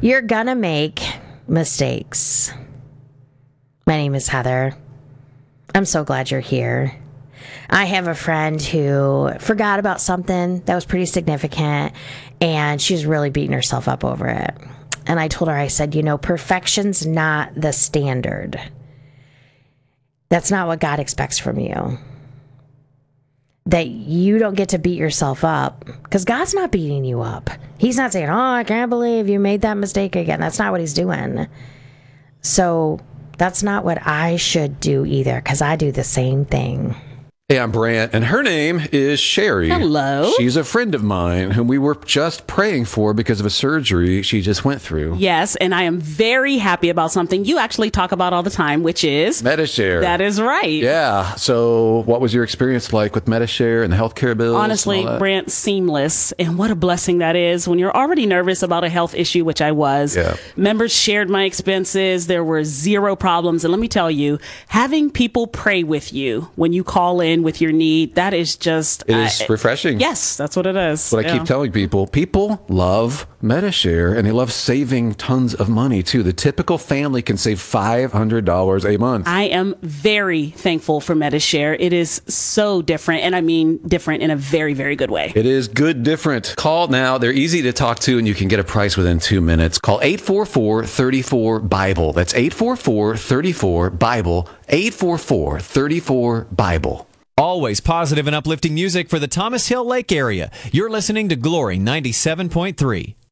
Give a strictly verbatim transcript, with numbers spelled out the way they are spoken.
You're gonna make mistakes. My name is Heather. I'm so glad you're here. I have a friend who forgot about something that was pretty significant, and she's really beating herself up over it. And I told her, I said, you know, perfection's not the standard. That's not what God expects from you. That you don't get to beat yourself up, because God's not beating you up. He's not saying, oh, I can't believe you made that mistake again. That's not what he's doing. So that's not what I should do either, because I do the same thing. Hey, I'm Brant, and her name is Sherry. Hello. She's a friend of mine whom we were just praying for because of a surgery she just went through. Yes, and I am very happy about something you actually talk about all the time, which is... Medi-Share. That is right. Yeah. So what was your experience like with Medi-Share and the healthcare bills? Honestly, Brant, seamless. And what a blessing that is when you're already nervous about a health issue, which I was. Yeah. Members shared my expenses. There were zero problems. And let me tell you, having people pray with you when you call in with your need, that is just... It is uh, refreshing. Yes, that's what it is. What I yeah. keep telling people, people love Medi-Share, and they love saving tons of money, too. The typical family can save five hundred dollars a month. I am very thankful for Medi-Share. It is so different, and I mean different in a very, very good way. It is good different. Call now. They're easy to talk to, and you can get a price within two minutes. Call eight four four, three four, BIBLE. That's eight four four, three four, BIBLE. eight four four, three four, BIBLE. Always positive and uplifting music for the Thomas Hill Lake area. You're listening to Glory ninety-seven point three.